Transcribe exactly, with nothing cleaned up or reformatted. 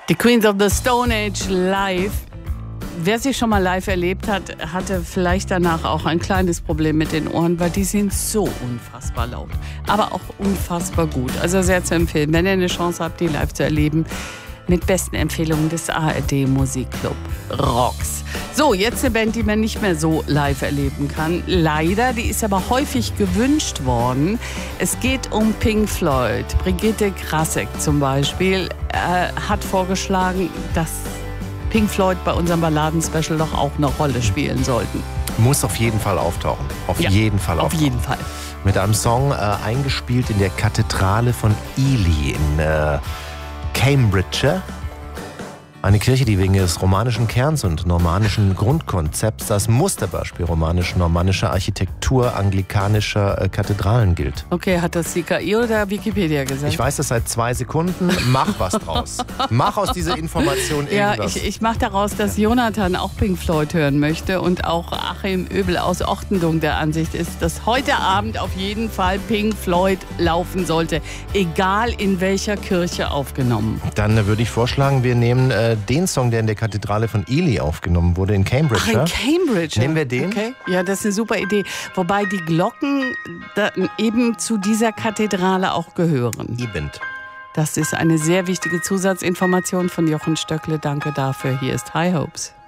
Die Queens of the Stone Age live. Wer sie schon mal live erlebt hat, hatte vielleicht danach auch ein kleines Problem mit den Ohren, weil die sind so unfassbar laut, aber auch unfassbar gut. Also sehr zu empfehlen, wenn ihr eine Chance habt, die live zu erleben, mit besten Empfehlungen des A R D Musikclub Rocks. So, jetzt eine Band, die man nicht mehr so live erleben kann. Leider, die ist aber häufig gewünscht worden. Es geht um Pink Floyd. Brigitte Krasek zum Beispiel äh, hat vorgeschlagen, dass Pink Floyd bei unserem Balladen-Special doch auch eine Rolle spielen sollten. Muss auf jeden Fall auftauchen. Auf ja, jeden Fall auftauchen. Auf jeden Fall. Mit einem Song äh, eingespielt in der Kathedrale von Ely in äh, Cambridge. Eine Kirche, die wegen ihres romanischen Kerns und normannischen Grundkonzepts als Musterbeispiel romanisch-normannischer Architektur anglikanischer äh, Kathedralen gilt. Okay, hat das die K I oder Wikipedia gesagt? Ich weiß das seit zwei Sekunden. Mach was draus. Mach aus dieser Information irgendwas. Ja, ich, ich mache daraus, dass Jonathan auch Pink Floyd hören möchte und auch Achim Öbel aus Ortendung der Ansicht ist, dass heute Abend auf jeden Fall Pink Floyd laufen sollte, egal in welcher Kirche aufgenommen. Dann äh, würde ich vorschlagen, wir nehmen äh, den Song, der in der Kathedrale von Ely aufgenommen wurde, in Cambridge. Ach, in Cambridge. Nehmen wir den? Okay. Ja, das ist eine super Idee. Wobei die Glocken da eben zu dieser Kathedrale auch gehören. Eben. Das ist eine sehr wichtige Zusatzinformation von Jochen Stöckle. Danke dafür. Hier ist High Hopes.